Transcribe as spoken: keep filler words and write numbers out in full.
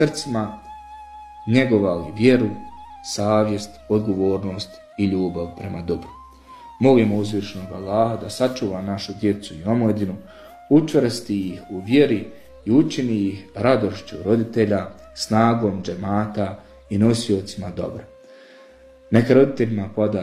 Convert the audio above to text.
srcima njegovali vjeru, savjest, odgovornost i ljubav prema dobru. Molimo uzvišenog Allaha da sačuva našu djecu i omladinu, učvrsti ih u vjeri i učini ih radošću roditelja, snagom džemata i nosiocima dobra. Neka roditeljima poda